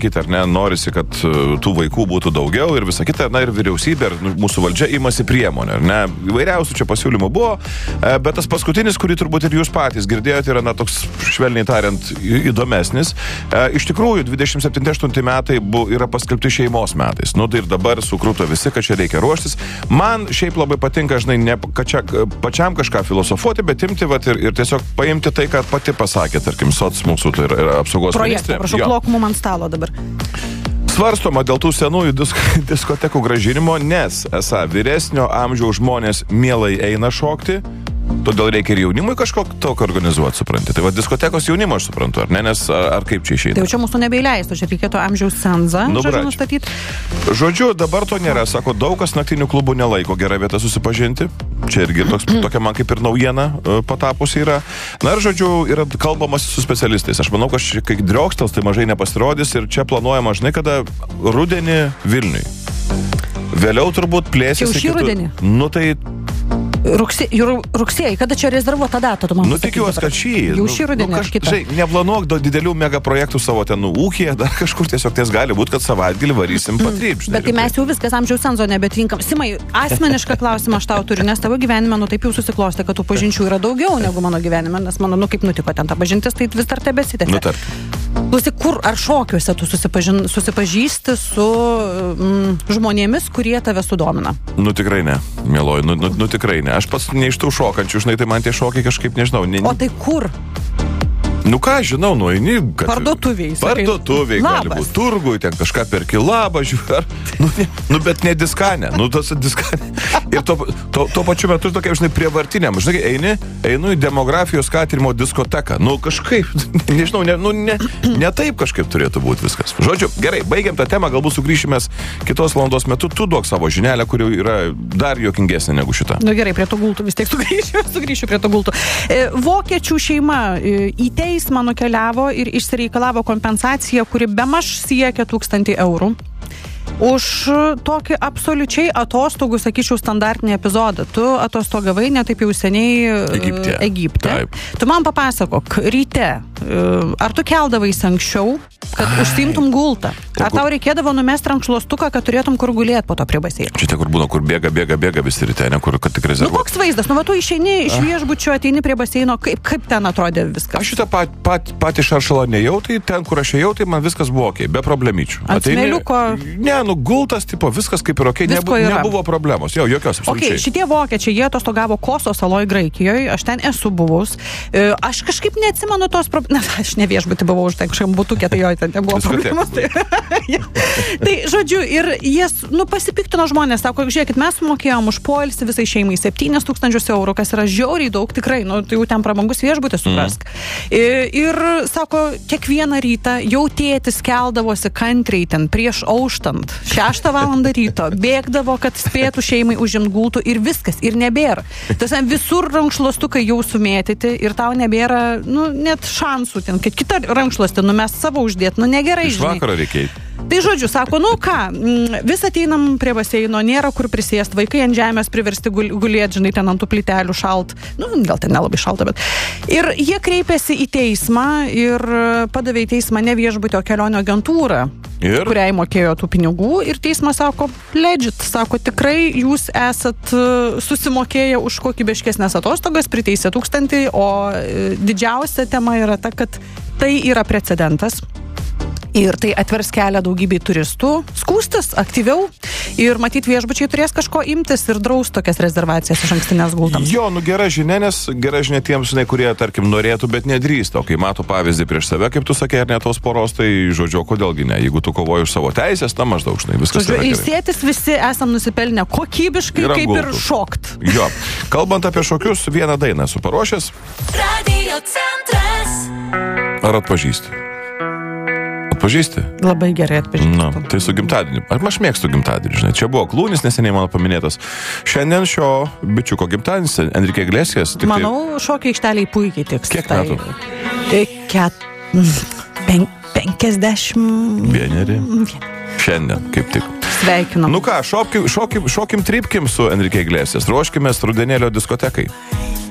kita, ar ne, norisi, kad tų vaikų būtų daugiau ir visa kita, na ir vyriausybė, ir mūsų valdžia imasi priemonę, ar ne? Įvairiausių čia pasiūlymų buvo, bet tas paskutinis, kurį turbūt ir jūs patys girdėjote, yra, na, toks, švelniai tariant, įdomesnis. Iš tikrųjų, 27-8 metai yra paskelbti šeimos metais. Nu, tai ir dabar sukruto visi, kad čia reikia ruoštis. Man šiaip labai patinka, žinai, ne pačiam kažką filosofuoti, bet imti ir tiesiog paimti tai, ką pati pasakė, tarkim, soc mūsų tai yra apsaugos ministrė. Projektą, prašau, plok mum ant stalo dabar. Svarstoma dėl tų senųjų diskotekų grąžinimo, nes, esą, vyresnio amžiaus žmonės mielai eina šokti, todėl reikia ir jaunimui kažkokį tokį organizuoti, supranti. Tai va, diskotekos jaunimo aš suprantu, ar ne, nes ar kaip čia išeina? Tai jau čia mūsų nebeįleistų, čia reikėtų amžiaus cenzą, žodžiu, nustatyti. Žodžiu, dabar to nėra, sako, daug kas naktinių klubų nelaiko gerą vietą susipažinti. Čia irgi tokia man kaip ir naujiena patapusi yra. Na ir, žodžiu, yra kalbamas su specialistais. Aš manau, kad kai driokstels, tai mažai nepasirodys ir čia planuojama, žinai, kada rudenį Vilniui. Vėliau turbūt plėsis. Jau šį rudenį? Nu tai... Rugsėjai, kada čia rezervuota data, tu man pasakyti? Tikiuosi, kad šį. Jau šį rudenį ar kitą. Žinai, neplanuok didelių megaprojektų savo ten ūkyje, dar kažkur tiesiog ties gali būti, kad savaitgalį varysim patryp. Bet tai mes jau viskas amžiaus cenzo nebetinkam. Simai, asmenišką klausimą aš tau turiu, nes tavo gyvenime, nu taip jau susiklostė, kad tų pažinčių yra daugiau negu mano gyvenime, nes mano, nu kaip nutiko ten ta pažintis, tai vis dar tebesitęsia. Klausyk, kur ar šokiuose tu susipažįsti su žmonėmis, kurie tave sudomina? Nu tikrai ne, mieloji, nu tikrai ne. Aš pats ne iš tų šokančių, žinai, tai man tie šokiai kažkaip nežinau. O tai kur? Nu ką, žinau, nueini... Parduotuviai, gali būti, turgui, ten kažką perki, labą, žiūrė, bet ne diskanė, tas diskanė. Ir tuo pačiu metu tokia, žinai, prievartiniam, žinai, einu į demografijos skatinimo diskoteką, kažkaip, nežinau, ne taip kažkaip turėtų būti viskas. Žodžiu, gerai, baigiam tą temą, galbūt sugrįšime kitos valandos metu, tu duok savo žinelę, kuri yra dar juokingesnė negu šita. Nu gerai, prie to gultų, vis tiek sugrįšiu prie to gultų. Vokiečių šeima į teismą nukeliavo ir išsireikalavo kompensaciją, kuri bemaž siekia 1000 eurų. Už tokį absoliučiai atostogų, sakyčiau, standartinį epizodą. Tu atostogavai netaip jau seniai Egipte. Taip. Tu man papasakok, ryte, ar tu keldavaisi anksčiau, kad užsiimtum gultą? Ar tau reikėdavo numesti rankšluostuką, kad turėtum kur gulėti po to prie baseino? Čia kur būna, kur bėga visi ryte, ne kur kad tik rezervuoti. Koks vaizdas? Tu išeini iš viešbučio, ateini prie baseino, kaip ten atrodė viskas? Aš šitą patį šaršalą nejau, tai ten, kur aš ėjau, tai man viskas buvo okei, be problemyčių. Ant smėliuko? Ne, gultas, tipo, viskas kaip ir okei, nebuvo problemos, jokios absoliučiai. Šitie vokiečiai, jie atostogavo Koso saloj Graikijoje, aš ten esu buvus, aš kažkaip neatsimenu tos problemos, aš ne viešbutį buvau už tai kažkaip būtukė, tai jo, ten nebuvo problemos. Tai, žodžiu, ir jie, pasipiktino žmonės, sako, žiūrėkit, mes mokėjom už poilsį visai šeimai 7000 eurų, kas yra žiauriai daug, tikrai, tai jau ten prabangus viešbutis, suprask. Ir, sako, kiekvieną rytą jau tėtis keldavosi kantriai ten prieš auštant, 6 valandą ryto, bėgdavo, kad spėtų šeimai užimt gultų ir viskas, ir nebėra. Tas visur rankšluostukai jau sumėtyti ir tau nebėra, net šansų ten, kad kitą rankšluostį, mes savo uždėt, negerai, žinai. Iš vakaro reikia. Tai žodžiu, sako, vis ateinam prie baseino, nėra kur prisėst, vaikai ant žemės priversti gulėti, žinai, ten ant tų plytelių šalt, gal ten nelabai šalta, bet. Ir jie kreipėsi į teismą ir padavė į teismą ne viešbutį, o kelionių agentūrą, kuriai mokėjo tų pinigų, ir teismas sako, legit, sako, tikrai jūs esat susimokėję už kokybiškesnės atostogas, priteisė 1000, o didžiausia tema yra ta, kad tai yra precedentas. Ir tai atvers kelią daugybei turistų skųstis aktyviau ir matyt viešbučiai turės kažko imtis ir draus tokias rezervacijas iš ankstinės gultams. Jo, gera žinia, nes gera žinia tiems, kurie, tarkim, norėtų, bet nedrįsta. O kai mato pavyzdį prieš save, kaip tu sakė, ar ne tos poros, tai žodžiu, kodėlgi ne. Jeigu tu kovoji už savo teisės, maždaug, žinai, viskas yra gerai. Ilsėtis visi esam nusipelnę kokybiškai, kaip gultų. Ir šokt. Jo, kalbant apie šokius, vieną dainą esu paruošęs. Radio Centras. Ar atpažįsti? Atpažįsti? Labai gerai atpažįsti. Tai su gimtadieniu. Aš mėgstu gimtadienį, žinai. Čia buvo Klūnis neseniai mano paminėtas. Šiandien šio bičiuko gimtadienis, Enrique Iglesias. Manau, šokio aikšteliai puikiai tiks. Kiek metų? 50. Vieneri. Šiandien, kaip tik. Sveikinam. Ką, šokim, trypkim su Enrique Iglesias. Ruoškimės rudenėlio diskotekai.